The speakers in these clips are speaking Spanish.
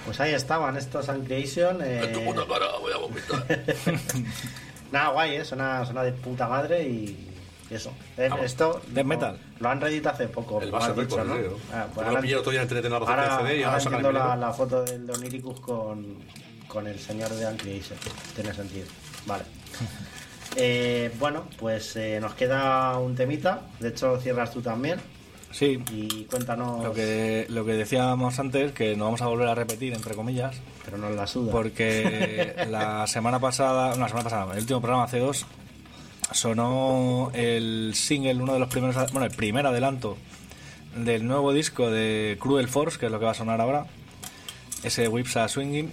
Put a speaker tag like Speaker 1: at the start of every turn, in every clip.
Speaker 1: Pues ahí estaban estos Uncreation.
Speaker 2: En tu puta cara, voy a vomitar.
Speaker 1: Nada, guay, suena de puta madre y eso. Esto
Speaker 3: Death Metal.
Speaker 1: Lo han reeditado hace poco.
Speaker 2: El Base
Speaker 1: dicho, ¿no?
Speaker 2: Pues
Speaker 1: ahora
Speaker 2: lo pillé otro día en Teletenor
Speaker 1: ahora
Speaker 2: CD y ahora sacan
Speaker 1: entiendo
Speaker 2: el vídeo.
Speaker 1: la foto del de Oniricus con el señor de Uncreation. Tiene sentido. Vale. Bueno, pues nos queda un temita. De hecho, cierras tú también.
Speaker 3: Sí.
Speaker 1: Y cuéntanos.
Speaker 3: Lo que decíamos antes, que no vamos a volver a repetir, entre comillas.
Speaker 1: Pero nos la suda.
Speaker 3: Porque la semana pasada, el último programa C2, sonó el single, uno de los primeros, el primer adelanto del nuevo disco de Cruel Force, que es lo que va a sonar ahora, ese Whips a Swinging,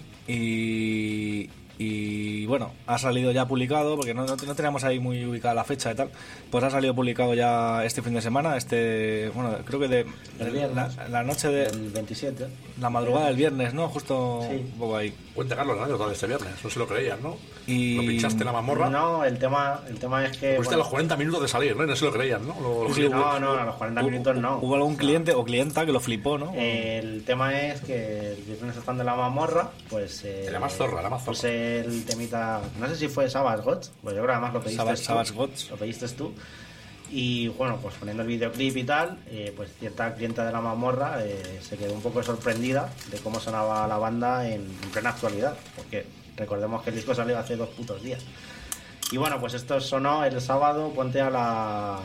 Speaker 3: y bueno, ha salido ya publicado, porque no teníamos ahí muy ubicada la fecha y tal, pues ha salido publicado ya este fin de semana, creo que
Speaker 1: el viernes,
Speaker 3: la noche de...
Speaker 1: El 27.
Speaker 3: La madrugada del viernes, ¿no? Justo
Speaker 1: sí.
Speaker 3: Un poco ahí.
Speaker 2: Cuenta, Carlos, la anécdota de este viernes, no se lo creían, ¿no?
Speaker 3: Y...
Speaker 2: ¿Lo pinchaste en la mazmorra?
Speaker 1: No, el tema es que...
Speaker 2: Pues a los 40 minutos de salir, ¿no? Y no se lo creían, ¿no?
Speaker 1: No, a los 40 minutos no.
Speaker 3: Hubo algún cliente o clienta que lo flipó, ¿no?
Speaker 1: El tema es que el viernes están de la mazmorra, pues...
Speaker 2: la más zorra.
Speaker 1: Pues el temita... No sé si fue Savage Gods, pues yo creo que además lo pediste
Speaker 3: Savage Gods.
Speaker 1: Lo pediste tú. Y bueno, pues poniendo el videoclip y tal, pues cierta clienta de la mazmorra se quedó un poco sorprendida de cómo sonaba la banda en plena actualidad, porque recordemos que el disco salió hace 2 putos días. Y bueno, pues esto sonó el sábado, ponte a las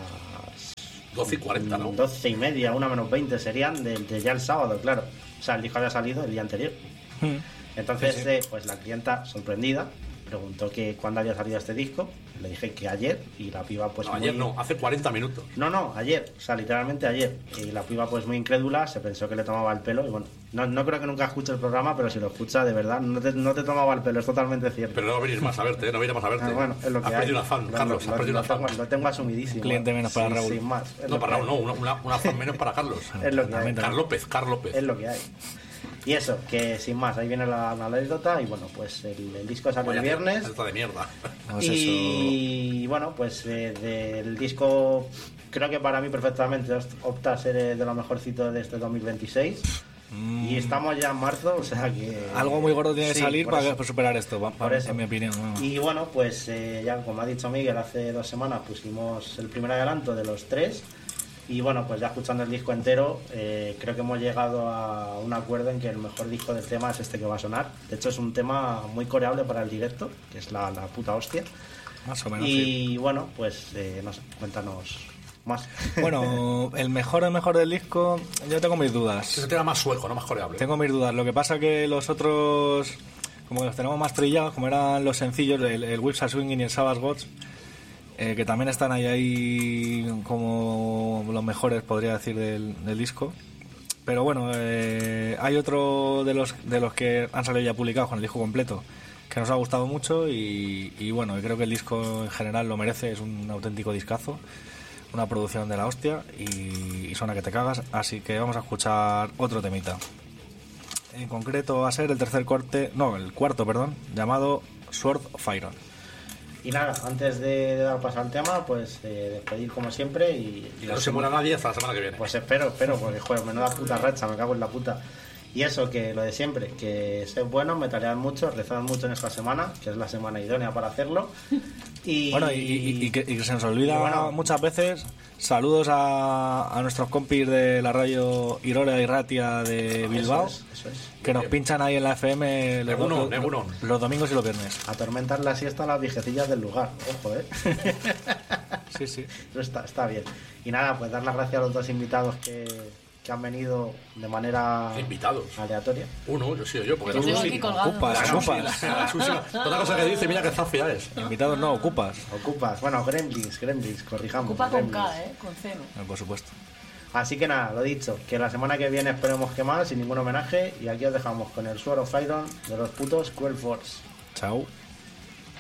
Speaker 2: 12:40, ¿no?
Speaker 1: 12:30, 1:20 serían de ya el sábado, claro. O sea, el disco había salido el día anterior. Entonces, sí. Pues la clienta, sorprendida, preguntó que cuándo había salido este disco. Le dije que ayer, y la piba pues...
Speaker 2: No, ayer no, hace 40 minutos.
Speaker 1: No, ayer, o sea, literalmente ayer. Y la piba pues muy incrédula, se pensó que le tomaba el pelo. Y bueno, no creo que nunca escuche el programa, pero si lo escucha de verdad, no te tomaba el pelo, es totalmente cierto.
Speaker 2: Pero no va a venir más a verte, no va a ir más a verte.
Speaker 1: Bueno, es lo que
Speaker 2: has
Speaker 1: hay.
Speaker 2: Perdido una fan, Carlos, has perdido una fan.
Speaker 1: Lo tengo asumidísimo.
Speaker 3: Cliente menos para Raúl.
Speaker 1: Sin más.
Speaker 2: No, para Raúl no, una fan menos para Carlos.
Speaker 1: Es lo que hay.
Speaker 2: Carl López.
Speaker 1: Es lo que hay. Y eso, que sin más, ahí viene la anécdota. Y bueno, pues el disco sale el viernes.
Speaker 2: Está de mierda.
Speaker 1: Y bueno, pues del disco, creo que para mí perfectamente opta a ser de lo mejorcito de este 2026. Y estamos ya en marzo, o sea que...
Speaker 3: Algo muy gordo tiene que salir para superar esto,
Speaker 1: por eso.
Speaker 3: en mi opinión.
Speaker 1: Y bueno, pues ya como ha dicho Miguel, hace 2 semanas pusimos el primer adelanto de los 3. Y bueno, pues ya escuchando el disco entero, creo que hemos llegado a un acuerdo en que el mejor disco del tema es este que va a sonar. De hecho, es un tema muy coreable para el directo, que es la puta hostia.
Speaker 3: Más o menos.
Speaker 1: Y
Speaker 3: sí.
Speaker 1: bueno, pues no sé, cuéntanos más.
Speaker 3: Bueno, el mejor del disco, yo tengo mis dudas.
Speaker 2: Es el tema más sueco, no más coreable.
Speaker 3: Tengo mis dudas. Lo que pasa que los otros, como que los tenemos más trillados, como eran los sencillos, el Whips a Swinging y el Savage Gods, que también están ahí como los mejores, podría decir, del disco. Pero bueno, hay otro de los que han salido ya publicados con el disco completo que nos ha gustado mucho y bueno, creo que el disco en general lo merece, es un auténtico discazo, una producción de la hostia y suena que te cagas, así que vamos a escuchar otro temita. En concreto va a ser el cuarto, llamado Sword of Iron.
Speaker 1: Y nada, antes de dar paso al tema, pues despedir como siempre y
Speaker 2: no se muera nadie hasta la semana que viene.
Speaker 1: Pues espero, porque joder, menuda puta racha, me cago en la puta. Y eso, que lo de siempre, que sed buenos, metalead mucho, rezad mucho en esta semana, que es la semana idónea para hacerlo. Y
Speaker 3: bueno, y que se nos olvida muchas veces, saludos a nuestros compis de la radio Irola y Ratia de Bilbao,
Speaker 1: eso es.
Speaker 3: Que nos pinchan ahí en la FM los domingos y los viernes.
Speaker 1: Atormentar la siesta a las viejecillas del lugar, ojo,
Speaker 3: Sí.
Speaker 1: Pero está bien. Y nada, pues dar las gracias a los 2 invitados que han venido de manera aleatoria.
Speaker 2: Uno, yo sí, yo, porque
Speaker 4: yo aquí colgado.
Speaker 3: Ocupas.
Speaker 2: Otra cosa que dice, mira que zafia es.
Speaker 3: Invitados no, ocupas.
Speaker 1: Bueno, Gremlins, corrijamos.
Speaker 4: Ocupa con
Speaker 1: Gremlins.
Speaker 4: K, con C.
Speaker 3: Por supuesto.
Speaker 1: Así que nada, lo dicho, que la semana que viene esperemos que más, sin ningún homenaje, y aquí os dejamos con el Sword of Iron de los putos Cruel Force.
Speaker 3: Chao.